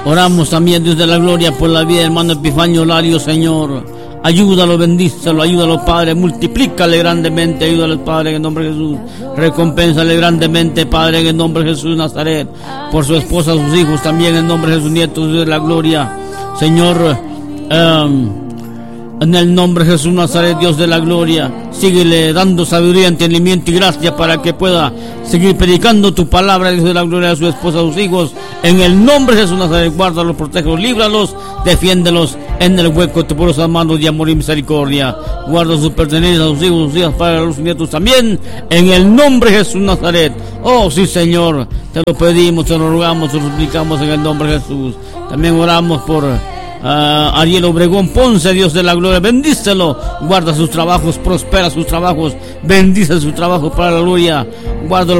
Oramos también, Dios de la gloria, por la vida del hermano Epifanio Lario, Señor. Ayúdalo, bendícelo, ayúdalo, Padre, multiplícale grandemente, ayúdalo, Padre, en el nombre de Jesús. Recompénsale grandemente, Padre, en el nombre de Jesús Nazaret. Por su esposa, sus hijos, también en el nombre de sus nietos, Dios de la gloria. Señor, en el nombre de Jesús Nazaret, Dios de la gloria, síguele dando sabiduría, entendimiento y gracia para que pueda seguir predicando tu palabra, Dios de la gloria, a su esposa, a sus hijos. En el nombre de Jesús Nazaret, guárdalos, protégelos, líbralos, defiéndelos en el hueco de tus poderosas manos de amor y misericordia. Guarda sus pertenencias a sus hijos, sus hijas, para los nietos también, en el nombre de Jesús Nazaret. Oh sí, Señor, te lo pedimos, te lo rogamos, te lo suplicamos en el nombre de Jesús. También oramos por Ariel Obregón Ponce, Dios de la gloria, bendícelo, guarda sus trabajos, prospera sus trabajos, bendice sus trabajos para la gloria, guarda